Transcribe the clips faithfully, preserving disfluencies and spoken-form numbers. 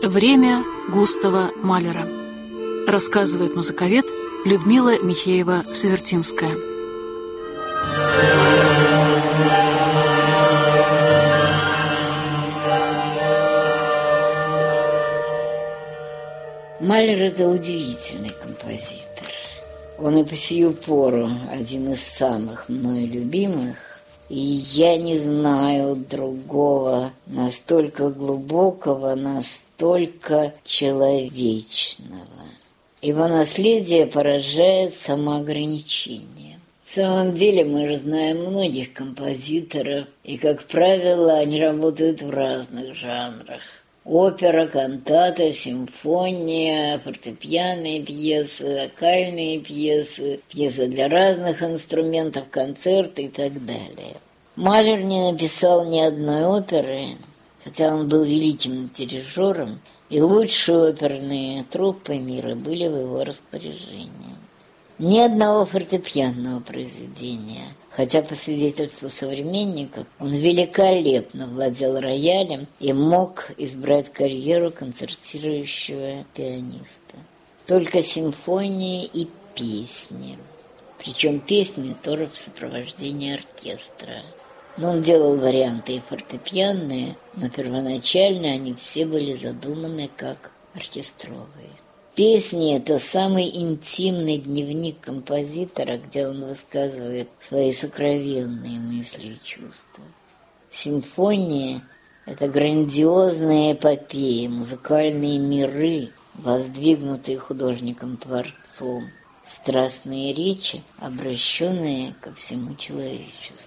Время Густава Малера. Рассказывает музыковед Людмила Михеева-Савертинская. Малер – это удивительный композитор. Он и по сию пору один из самых мною любимых, и я не знаю другого настолько глубокого, настолько человечного. Его наследие поражает самоограничением. В самом деле мы же знаем многих композиторов, и, как правило, они работают в разных жанрах. Опера, кантата, симфония, фортепианные пьесы, вокальные пьесы, пьесы для разных инструментов, концерты и так далее. Малер не написал ни одной оперы, хотя он был великим дирижером, и лучшие оперные труппы мира были в его распоряжении. Ни одного фортепианного произведения, хотя по свидетельству современников он великолепно владел роялем и мог избрать карьеру концертирующего пианиста. Только симфонии и песни, причем песни тоже в сопровождении оркестра. Но он делал варианты и фортепианные, но первоначально они все были задуманы как оркестровые. Песни – это самый интимный дневник композитора, где он высказывает свои сокровенные мысли и чувства. Симфонии – это грандиозные эпопеи, музыкальные миры, воздвигнутые художником-творцом, страстные речи, обращенные ко всему человечеству.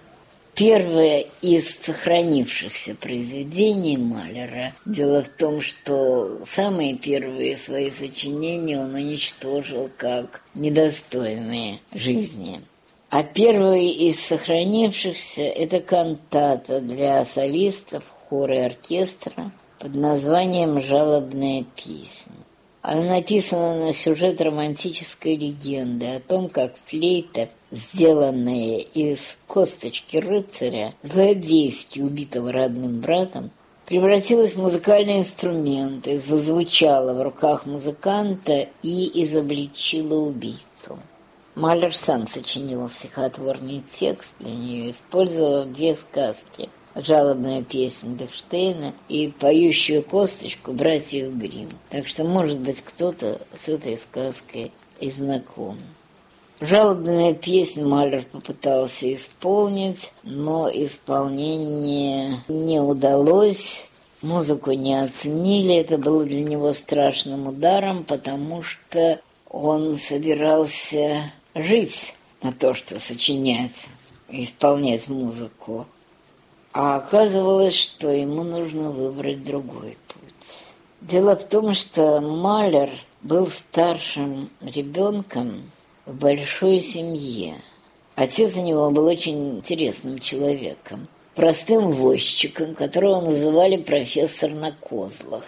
Первое из сохранившихся произведений Малера. Дело в том, что самые первые свои сочинения он уничтожил как недостойные жизни. А первый из сохранившихся – это кантата для солистов, хора и оркестра под названием «Жалобная песня». Она написана на сюжет романтической легенды о том, как флейта, сделанная из косточки рыцаря, злодейски убитого родным братом, превратилась в музыкальный инструмент и зазвучала в руках музыканта и изобличила убийцу. Малер сам сочинил стихотворный текст для нее, использовав две сказки – «Жалобная песня» Бехштейна и «Поющую косточку» братьев Гримм. Так что, может быть, кто-то с этой сказкой и знаком. Жалобную песню Малер попытался исполнить, но исполнение не удалось, музыку не оценили. Это было для него страшным ударом, потому что он собирался жить на то, что сочинять и исполнять музыку. А оказывалось, что ему нужно выбрать другой путь. Дело в том, что Малер был старшим ребенком в большой семье. Отец у него был очень интересным человеком, простым возчиком, которого называли профессор на козлах.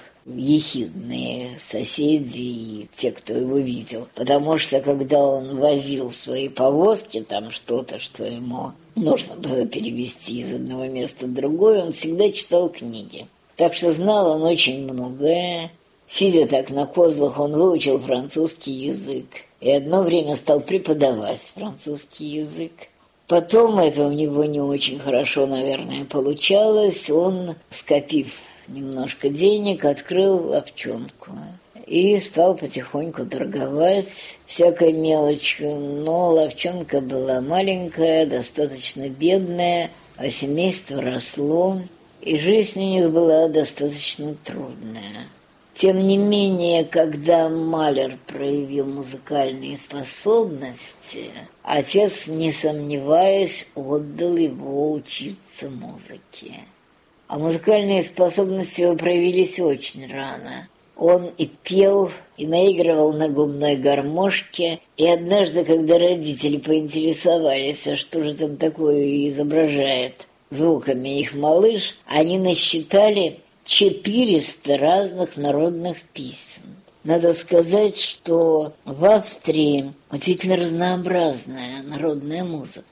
Ехидные соседи и те, кто его видел. Потому что, когда он возил свои повозки, там что-то, что ему нужно было перевезти из одного места в другое, он всегда читал книги. Так что знал он очень многое. Сидя так на козлах, он выучил французский язык. И одно время стал преподавать французский язык. Потом это у него не очень хорошо, наверное, получалось. Он, скопив немножко денег, открыл лавчонку и стал потихоньку торговать всякой мелочью. Но лавчонка была маленькая, достаточно бедная, а семейство росло, и жизнь у них была достаточно трудная. Тем не менее, когда Малер проявил музыкальные способности, отец, не сомневаясь, отдал его учиться музыке. А музыкальные способности его проявились очень рано. Он и пел, и наигрывал на губной гармошке. И однажды, когда родители поинтересовались, а что же там такое изображает звуками их малыш, они насчитали четыреста разных народных песен. Надо сказать, что в Австрии удивительно разнообразная народная музыка.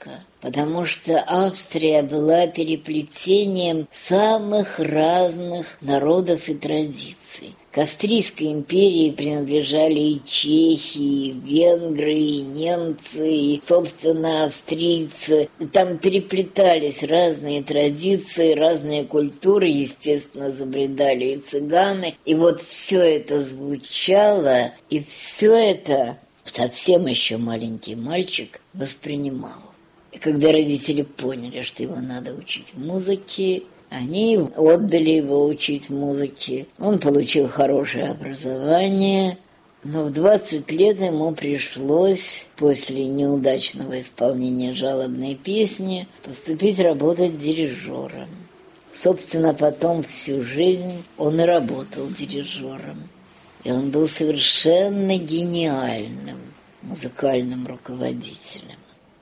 потому что Австрия была переплетением самых разных народов и традиций. К Австрийской империи принадлежали и чехи, и венгры, и немцы, и, собственно, австрийцы. Там переплетались разные традиции, разные культуры, естественно, забредали и цыганы. И вот все это звучало, и все это совсем еще маленький мальчик воспринимал. И когда родители поняли, что его надо учить музыке, они отдали его учить музыке. Он получил хорошее образование, но в двадцать лет ему пришлось, после неудачного исполнения жалобной песни, поступить работать дирижером. Собственно, потом всю жизнь он и работал дирижером. И он был совершенно гениальным музыкальным руководителем.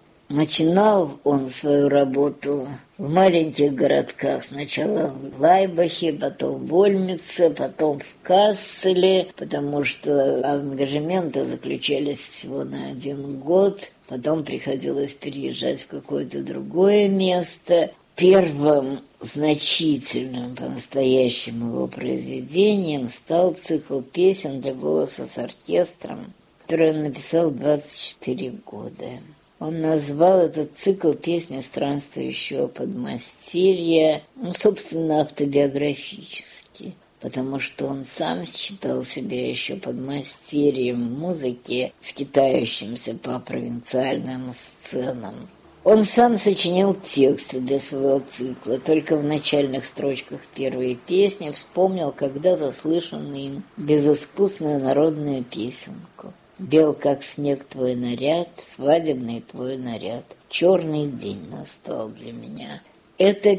Начинал он свою работу в маленьких городках. Сначала в Лайбахе, потом в Ольмице, потом в Касселе, потому что ангажементы заключались всего на один год. Потом приходилось переезжать в какое-то другое место. Первым значительным по-настоящему его произведением стал цикл песен для голоса с оркестром, который он написал в двадцать четыре года. Он назвал этот цикл «Песни странствующего подмастерья», ну, собственно, автобиографически, потому что он сам считал себя еще подмастерьем музыки, скитающимся по провинциальным сценам. Он сам сочинил тексты для своего цикла, только в начальных строчках первой песни вспомнил когда-то слышанную им безыскусную народную песенку. «Бел, как снег, твой наряд, свадебный твой наряд. Черный день настал для меня». Это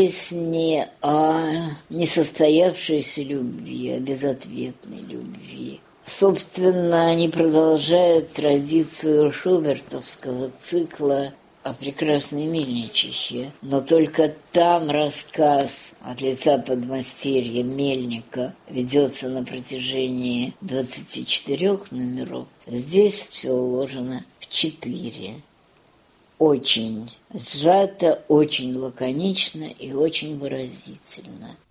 песни о несостоявшейся любви, о безответной любви. Собственно, они продолжают традицию шубертовского цикла о прекрасной мельничихе, но только там рассказ от лица подмастерья Мельника ведется на протяжении двадцати четырёх номеров. Здесь все уложено в четыре. Очень сжато, очень лаконично и очень выразительно.